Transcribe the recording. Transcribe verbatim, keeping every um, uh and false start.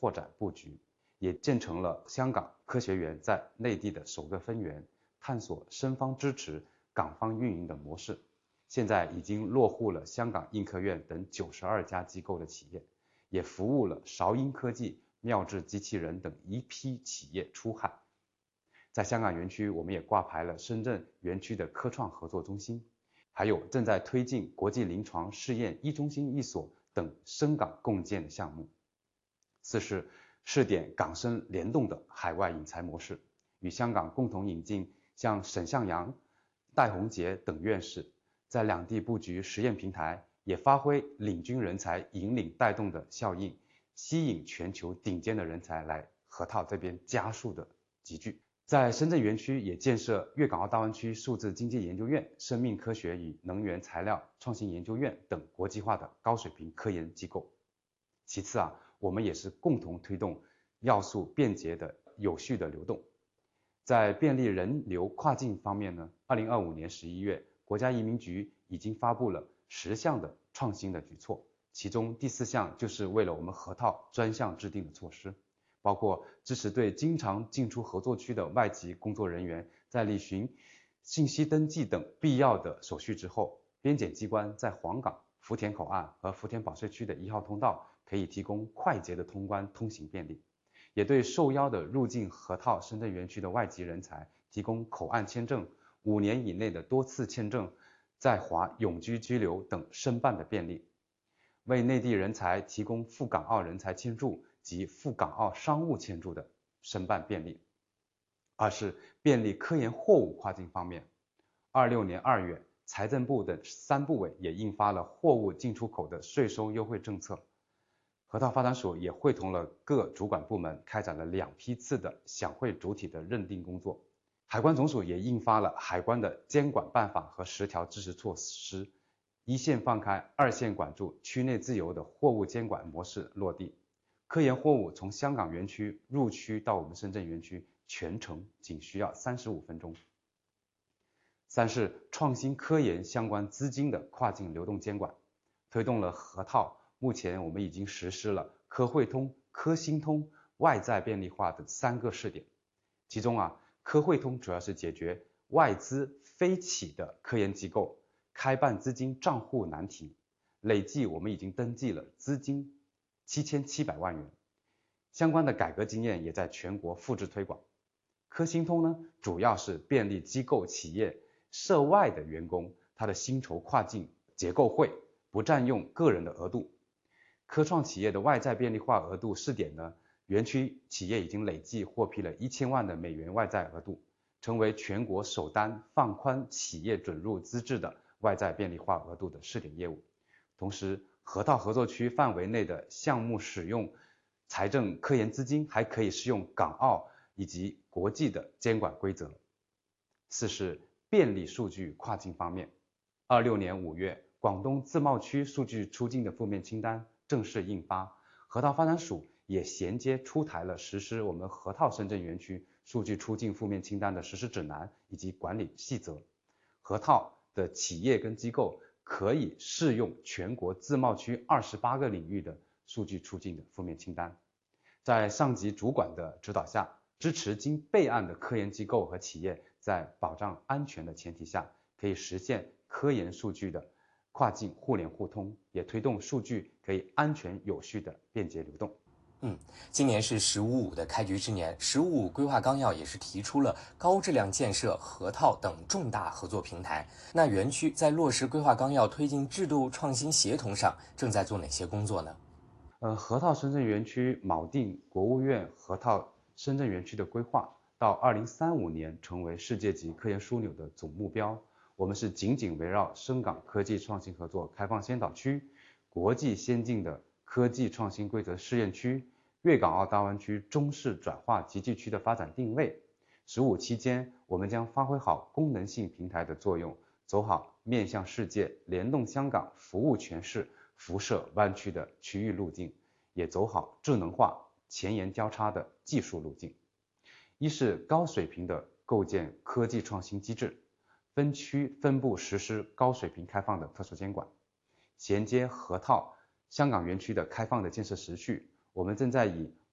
拓展布局，也建成了香港科学园在内地的首个分园，探索深方支持、港方运营的模式。现在已经落户了香港印科院等九十二家机构的企业，也服务了韶音科技、妙智机器人等一批企业出海。在香港园区，我们也挂牌了深圳园区的科创合作中心，还有正在推进国际临床试验一中心一所等深港共建的项目。四是试点港深联动的海外引才模式，与香港共同引进像沈向洋、戴宏杰等院士，在两地布局实验平台，也发挥领军人才引领带动的效应，吸引全球顶尖的人才来河套这边加速的集聚。在深圳园区也建设粤港澳大湾区数字经济研究院、生命科学与能源材料创新研究院等国际化的高水平科研机构。其次啊，我们也是共同推动要素便捷的有序的流动。在便利人流跨境方面呢，二零二五年十一月，国家移民局已经发布了十项的创新的举措，其中第四项就是为了我们河套专项制定的措施，包括支持对经常进出合作区的外籍工作人员在履行信息登记等必要的手续之后，边检机关在黄岗、福田口岸和福田保税区的一号通道可以提供快捷的通关通行便利，也对受邀的入境河套深圳园区的外籍人才提供口岸签证、五年以内的多次签证、在华永居居留等申办的便利，为内地人才提供赴港澳人才签注及赴港澳商务签注的申办便利。二是便利科研货物跨境方面，二六年二月，财政部等三部委也印发了货物进出口的税收优惠政策。河套发展署也会同了各主管部门开展了两批次的享会主体的认定工作。海关总署也印发了海关的监管办法和十条支持措施，一线放开，二线管住，区内自由的货物监管模式落地。科研货物从香港园区入区到我们深圳园区，全程仅需要三十五分钟。三是创新科研相关资金的跨境流动监管，推动了河套。目前我们已经实施了科汇通、科新通、外债便利化的三个试点，其中啊，科汇通主要是解决外资非企的科研机构开办资金账户难题，累计我们已经登记了资金七千七百万元，相关的改革经验也在全国复制推广。科新通呢，主要是便利机构企业涉外的员工他的薪酬跨境结构汇，不占用个人的额度。科创企业的外债便利化额度试点呢，园区企业已经累计获批了一千万的美元外债额度，成为全国首单放宽企业准入资质的外债便利化额度的试点业务。同时，河套合作区范围内的项目使用财政科研资金还可以适用港澳以及国际的监管规则。四是便利数据跨境方面，二六年五月，广东自贸区数据出境的负面清单正式印发，河套发展署也衔接出台了实施我们河套深圳园区数据出境负面清单的实施指南以及管理细则。河套的企业跟机构可以适用全国自贸区二十八个领域的数据出境的负面清单。在上级主管的指导下，支持经备案的科研机构和企业在保障安全的前提下，可以实现科研数据的跨境互联互通，也推动数据可以安全有序的便捷流动。 嗯，今年是“十五五”的开局之年，“十五五”规划纲要也是提出了高质量建设、河套等重大合作平台。那园区在落实规划纲要、推进制度创新协同上，正在做哪些工作呢？ 呃，河套深圳园区锚定国务院河套深圳园区的规划，到二零三五年成为世界级科研枢纽的总目标。我们是紧紧围绕深港科技创新合作开放先导区、国际先进的科技创新规则试验区、粤港澳大湾区中式转化集聚区的发展定位。十五期间，我们将发挥好功能性平台的作用，走好面向世界、联动香港、服务全市、辐射湾区的区域路径，也走好智能化、前沿交叉的技术路径。一是高水平的构建科技创新机制，分区分部实施高水平开放的特殊监管，衔接河套香港园区的开放的建设时序。我们正在以